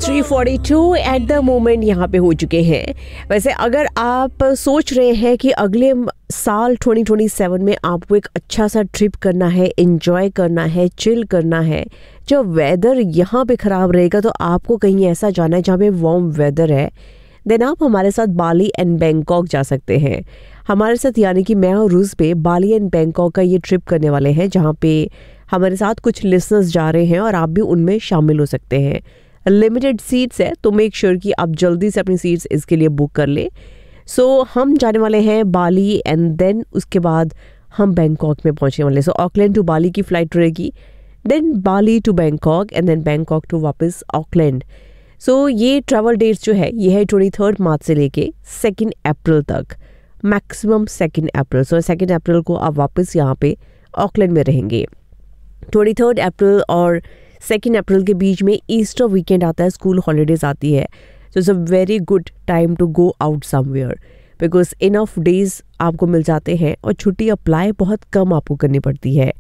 3:42 at the moment यहाँ पे हो चुके हैं। वैसे अगर आप सोच रहे हैं कि अगले साल 2027 में आपको एक अच्छा सा ट्रिप करना है, एंजॉय करना है, चिल करना है, जो वेदर यहाँ पे ख़राब रहेगा तो आपको कहीं ऐसा जाना है जहाँ पे वार्म वेदर है, देन आप हमारे साथ बाली एंड बैंकॉक जा सकते हैं। हमारे साथ यानी कि मैं और रूस पे बाली एंड बैंकॉक का ये ट्रिप करने वाले हैं, जहाँ पे हमारे साथ कुछ लिसनर्स जा रहे हैं और आप भी उनमें शामिल हो सकते हैं। लिमिटेड सीट्स है तो मेक श्योर कि आप जल्दी से अपनी सीट्स इसके लिए बुक कर ले। सो हम जाने वाले हैं बाली एंड देन उसके बाद हम बैंकॉक में पहुंचने वाले। सो ऑकलैंड टू बाली की फ़्लाइट रहेगी, then Bali to Bangkok and then Bangkok to वापस ऑकलैंड। सो ये ट्रैवल डेट्स जो है ये है 23 मार्च से लेके 2 अप्रैल तक, मैक्सिमम 2 अप्रैल। सो 2 अप्रैल को आप वापस यहाँ पे ऑकलैंड में रहेंगे। 23 अप्रैल और 2 अप्रैल के बीच में ईस्टर वीकेंड आता है, स्कूल हॉलीडेज आती है। So it's a very good time to go out somewhere because enough days आपको मिल जाते हैं और छुट्टी अप्लाई बहुत कम आपको करनी पड़ती है।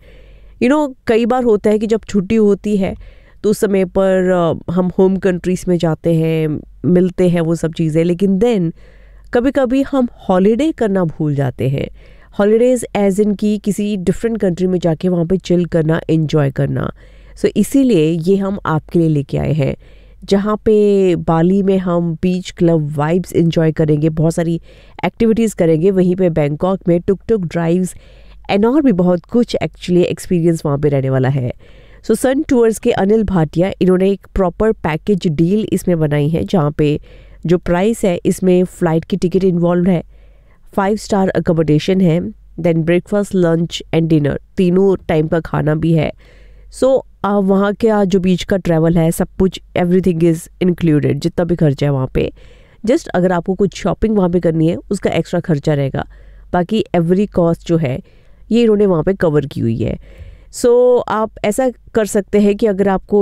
कई बार होता है कि जब छुट्टी होती है तो उस समय पर हम होम कंट्रीज़ में जाते हैं, मिलते हैं वो सब चीज़ें, लेकिन देन कभी कभी हम हॉलीडे करना भूल जाते हैं। हॉलीडेज़ एज इन की किसी डिफरेंट कंट्री में जाके वहाँ पे चिल करना, एंजॉय करना। सो इसीलिए ये हम आपके लिए लेके आए हैं, जहाँ पे बाली में हम बीच क्लब वाइब्स एंजॉय करेंगे, बहुत सारी एक्टिविटीज़ करेंगे। वहीं पे बैंकॉक में टुक टुक ड्राइव्स एंड और भी बहुत कुछ एक्चुअली एक्सपीरियंस वहाँ पे रहने वाला है। सो सन टूर्स के अनिल भाटिया इन्होंने एक प्रॉपर पैकेज डील इसमें बनाई है, जहाँ पे जो प्राइस है इसमें फ़्लाइट की टिकट इन्वॉल्व है, 5 स्टार अकोमोडेशन है, then breakfast, lunch and dinner, तीनों टाइम का खाना भी है। सो वहाँ का जो बीच का ट्रैवल है सब कुछ एवरीथिंग इज़ इंक्लूडेड, जितना भी खर्चा है वहाँ पे। जस्ट अगर आपको कुछ शॉपिंग वहाँ पे करनी है उसका एक्स्ट्रा खर्चा रहेगा, बाकी एवरी कॉस्ट जो है ये इन्होंने वहाँ पे कवर की हुई है। सो आप ऐसा कर सकते हैं कि अगर आपको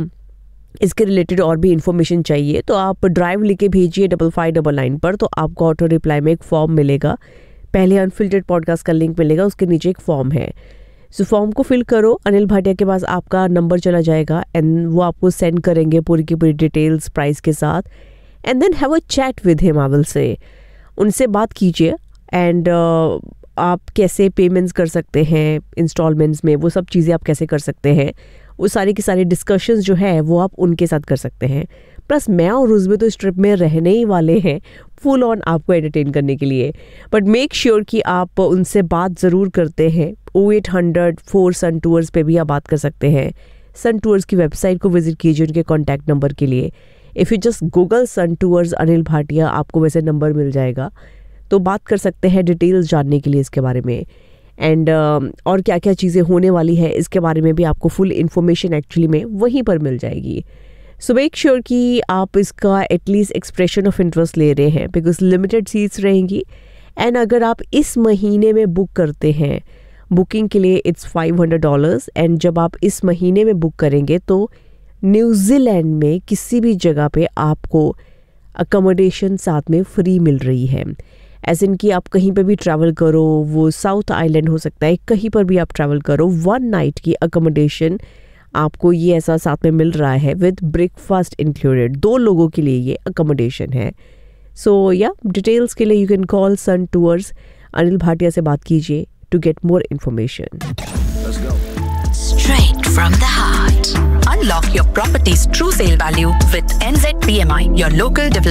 इसके रिलेटेड और भी इन्फॉर्मेशन चाहिए तो आप ड्राइव लिखे भेजिए 5599 पर, तो आपको ऑटो रिप्लाई में एक फॉर्म मिलेगा। पहले अनफिल्टर्ड पॉडकास्ट का लिंक मिलेगा, उसके नीचे एक फॉर्म है। सो फॉर्म को फिल करो, अनिल भाटिया के पास आपका नंबर चला जाएगा एंड वो आपको सेंड करेंगे पूरी की पूरी डिटेल्स प्राइस के साथ। And then have a chat with him, I will say, उनसे बात कीजिए एंड आप कैसे पेमेंट्स कर सकते हैं इंस्टॉलमेंट्स में, वो सब चीज़ें आप कैसे कर सकते हैं, वो सारी की सारी डिस्कशंस जो है वो आप उनके साथ कर सकते हैं। प्लस मैं और रुज़बे तो इस ट्रिप में रहने ही वाले हैं फुल ऑन आपको एंटरटेन करने के लिए, बट मेक श्योर कि आप उनसे बात ज़रूर करते हैं। 0800 सन टूर्स पे भी आप बात कर सकते हैं। सन टूर्स की वेबसाइट को विजिट कीजिए उनके कॉन्टैक्ट नंबर के लिए। If you just Google sun tours Anil Bhatia आपको वैसे नंबर मिल जाएगा, तो बात कर सकते हैं डिटेल्स जानने के लिए इसके बारे में। एंड और क्या क्या चीज़ें होने वाली है इसके बारे में भी आपको फुल इन्फॉर्मेशन एक्चुअली में वहीं पर मिल जाएगी। सो मेक श्योर कि आप इसका एटलीस्ट एक्सप्रेशन ऑफ इंटरेस्ट ले रहे हैं बिकॉज लिमिटेड सीट्स रहेंगी। एंड अगर आप इस महीने में बुक करते हैं, बुकिंग के लिए इट्स $500 एंड जब आप इस महीने में बुक करेंगे तो न्यूजीलैंड में किसी भी जगह पे आपको अकोमोडेशन साथ में फ्री मिल रही है। एज इन कि आप कहीं पे भी ट्रैवल करो, वो साउथ आइलैंड हो सकता है, कहीं पर भी आप ट्रैवल करो, 1 नाइट की अकोमोडेशन आपको ये ऐसा साथ में मिल रहा है विद ब्रेकफास्ट इंक्लूडेड। 2 लोगों के लिए ये अकोमोडेशन है। सो या डिटेल्स के लिए you can call sun tours, Anil Bhatia से बात कीजिए to get more information. Straight from the heart. Unlock your property's true sale value with NZPMI, your local developer.